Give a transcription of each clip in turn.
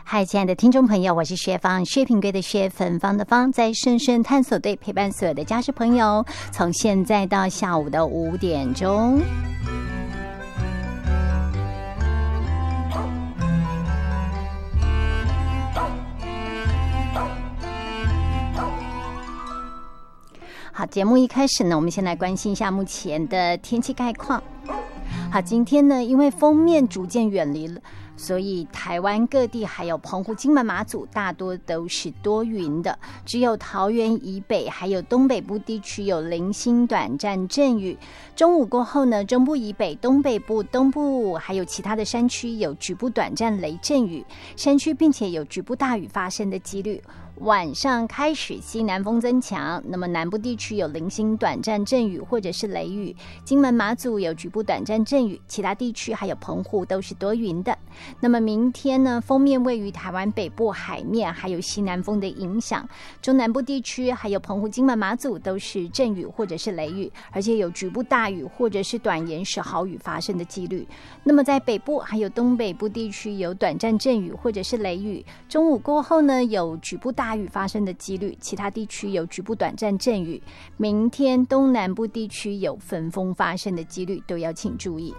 嗨，亲爱的听众朋友，我是薛芳，薛平贵的薛，芬芳的芳，在深深探索队陪伴所有的家事朋友，从现在到下午的5点钟。好，节目一开始呢，我们先来关心一下目前的天气概况。好，今天呢，因为锋面逐渐远离了，所以台湾各地还有澎湖、金门、马祖大多都是多云的，只有桃园以北还有东北部地区有零星短暂阵雨。中午过后呢，中部以北、东北部、东部还有其他的山区有局部短暂雷阵雨，山区并且有局部大雨发生的几率。晚上开始西南风增强，那么南部地区有零星短暂阵雨或者是雷雨，金门马祖有局部短暂阵雨，其他地区还有澎湖都是多云的。那么明天呢，锋面位于台湾北部海面，还有西南风的影响，中南部地区还有澎湖、金门、马祖都是阵雨或者是雷雨，而且有局部大雨或者是短延时豪雨发生的几率。那么在北部还有东北部地区有短暂阵雨或者是雷雨，中午过后呢，有局部大雨发生的几率，其他地区有局部短暂阵雨。明天东南部地区有焚风发生的几率，都要请注意。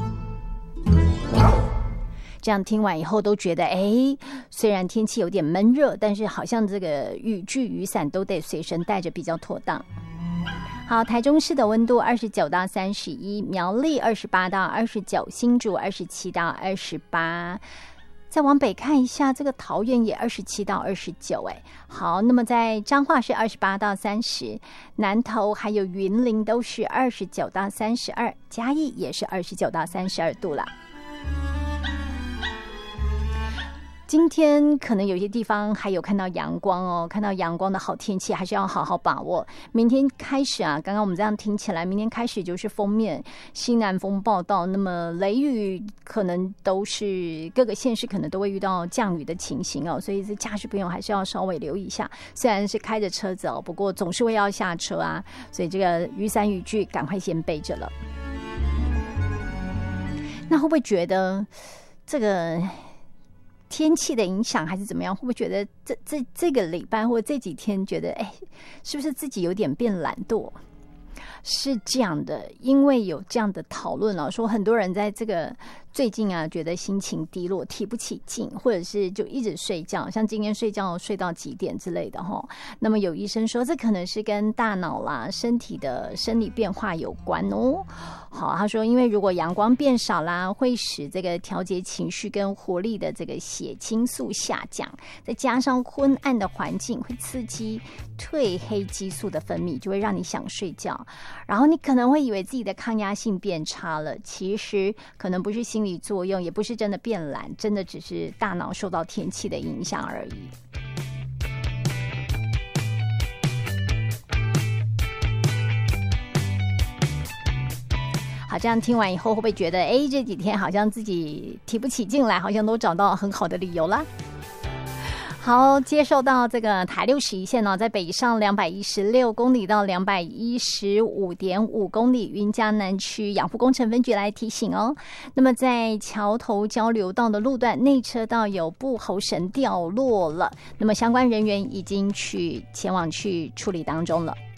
这样听完以后都觉得，虽然天气有点闷热，但是好像这个雨具、雨伞都得随身带着比较妥当。好，台中市的温度29到31，苗栗28到29，新竹27到28。再往北看一下，这个桃园也27到29，好，那么在彰化是28到30，南投还有云林都是29到32，嘉义也是29到32度了。今天可能有些地方还有看到阳光哦，看到阳光的好天气还是要好好把握。明天开始啊，刚刚我们这样听起来，明天开始就是锋面西南风报道，那么雷雨可能都是各个县市可能都会遇到降雨的情形哦，所以这驾驶朋友还是要稍微留意一下。虽然是开着车子哦，不过总是会要下车啊，所以这个雨伞雨具赶快先备着了。那会不会觉得这个天气的影响还是怎么样？会不会觉得这个礼拜或者这几天觉得是不是自己有点变懒惰？是这样的，因为有这样的讨论了，说很多人在这个最近啊，觉得心情低落，提不起劲，或者是就一直睡觉，像今天睡觉睡到几点之类的齁。那么有医生说，这可能是跟大脑啦、身体的生理变化有关哦。好，他说，因为如果阳光变少啦，会使这个调节情绪跟活力的这个血清素下降，再加上昏暗的环境会刺激褪黑激素的分泌，就会让你想睡觉。然后你可能会以为自己的抗压性变差了，其实可能不是心理作用，也不是真的变懒，真的只是大脑受到天气的影响而已。好，这样听完以后会不会觉得这几天好像自己提不起劲来，好像都找到很好的理由啦？好，接受到这个台61线在北上216公里到215.5公里，云嘉南区养护工程分局来提醒哦。那么在桥头交流道的路段，内车道有布猴绳掉落了，那么相关人员已经前往去处理当中了。